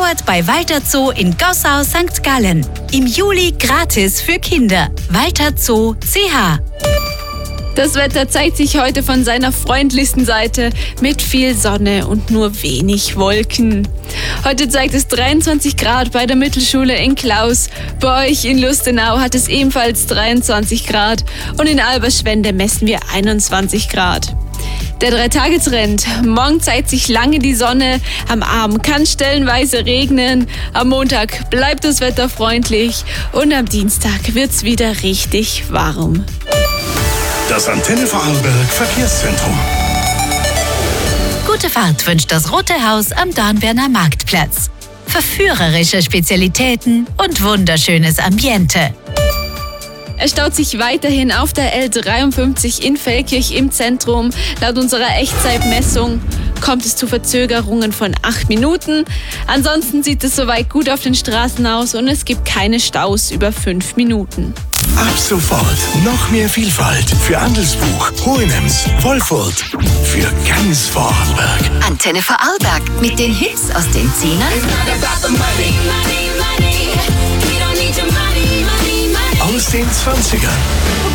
powered bei Walter Zoo in Gossau, St. Gallen. Im Juli gratis für Kinder. Walter Zoo CH. Das Wetter zeigt sich heute von seiner freundlichsten Seite mit viel Sonne und nur wenig Wolken. Heute zeigt es 23 Grad bei der Mittelschule in Klaus. Bei euch in Lustenau hat es ebenfalls 23 Grad und in Alberschwende messen wir 21 Grad. Der 3-Tage-Trend. Morgen zeigt sich lange die Sonne, am Abend kann stellenweise regnen, am Montag bleibt das Wetter freundlich und am Dienstag wird's wieder richtig warm. Das Antenne Vorarlberg Verkehrszentrum. Gute Fahrt wünscht das Rote Haus am Dornbirner Marktplatz. Verführerische Spezialitäten und wunderschönes Ambiente. Es staut sich weiterhin auf der L53 in Feldkirch im Zentrum. Laut unserer Echtzeitmessung kommt es zu Verzögerungen von 8 Minuten. Ansonsten sieht es soweit gut auf den Straßen aus und es gibt keine Staus über 5 Minuten. Ab sofort noch mehr Vielfalt für Andelsbuch, Hohenems, Wolfurt, für ganz Vorarlberg. Antenne Vorarlberg mit den Hits aus den 10ern, Aus den 20ern